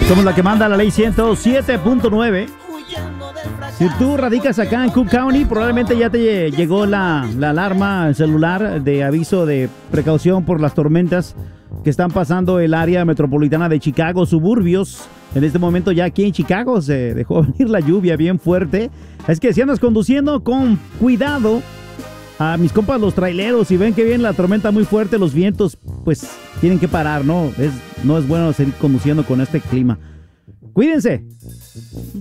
Somos la que manda la ley 107.9. Si tú radicas acá en Cook County, probablemente ya te llegó la alarma al celular de aviso de precaución por las tormentas que están pasando el área metropolitana de Chicago, suburbios. En este momento ya aquí en Chicago se dejó venir la lluvia bien fuerte. Es que si andas conduciendo con cuidado, a mis compas los traileros, si ven que viene la tormenta muy fuerte, los vientos, pues tienen que parar, ¿no? No es bueno seguir conduciendo con este clima. Cuídense.